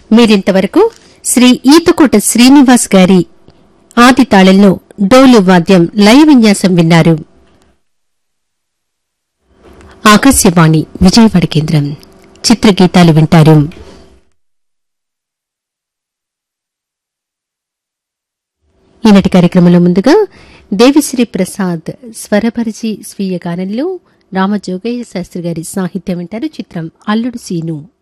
మీరింతవరకు శ్రీ ఈతకోట శ్రీనివాస్ గారి ఆది తాళంలో డోలు వాద్యం లయ విన్యాసం విన్నారు. ఆకాశవాణి విజయవాడ కేంద్రం చిత్రగీతాలు వింటారు. ఈనాటి కార్యక్రమంలో ముందుగా దేవిశ్రీ ప్రసాద్ స్వరపరిచి స్వీయ గానంలో రామజోగయ్య శాస్త్రి గారి సాహిత్యం వింటారు. చిత్రం అల్లుడు సీను.